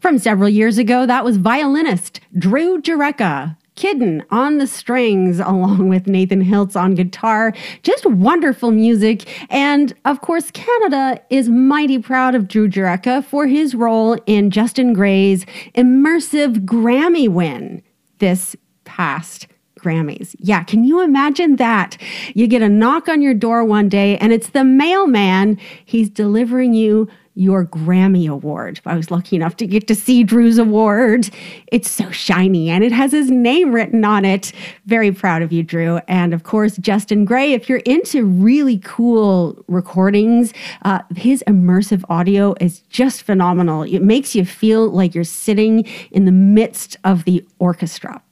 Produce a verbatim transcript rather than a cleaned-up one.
From several years ago, that was violinist Drew Jurecka. Kidden on the strings, along with Nathan Hiltz on guitar. Just wonderful music. And of course, Canada is mighty proud of Drew Jurecka for his role in Justin Gray's immersive Grammy win this past Grammys. Yeah, can you imagine that? You get a knock on your door one day and it's the mailman. He's delivering you your Grammy Award. I was lucky enough to get to see Drew's award. It's so shiny and it has his name written on it. Very proud of you, Drew. And of course, Justin Gray, if you're into really cool recordings, uh, his immersive audio is just phenomenal. It makes you feel like you're sitting in the midst of the orchestra.